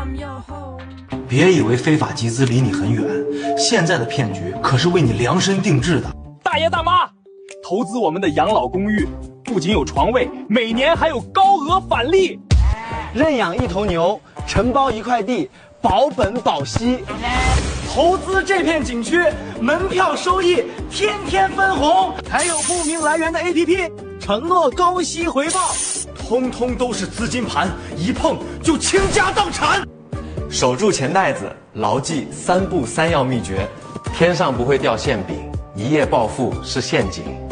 别以为非法集资离你很远，现在的骗局可是为你量身定制的。 大爷大妈，投资我们的养老公寓，不仅有床位，每年还有高额返利。 认养一头牛，承包一块地，保本保息。投资这片景区，门票收益天天分红，还有不明来源的 APP， 承诺高息回报，通通都是资金盘，一碰就倾家荡产。 守住钱袋子，牢记3不3要秘诀：天上不会掉馅饼，一夜暴富是陷阱。